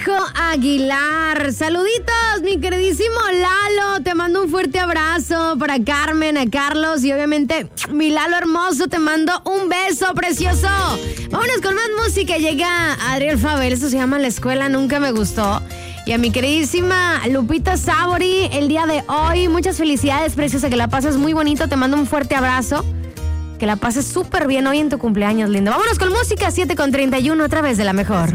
Alejo Aguilar. Saluditos, mi queridísimo Lalo. Te mando un fuerte abrazo para Carmen, a Carlos y obviamente mi Lalo hermoso. Te mando un beso precioso. Vámonos con más música. Llega Adriel Fabel. Esto se llama La Escuela Nunca Me Gustó. Y a mi queridísima Lupita Sabori, el día de hoy. Muchas felicidades, preciosa. Que la pases muy bonito. Te mando un fuerte abrazo. Que la pases súper bien hoy en tu cumpleaños, lindo. Vámonos con música 7:31 a través de La Mejor.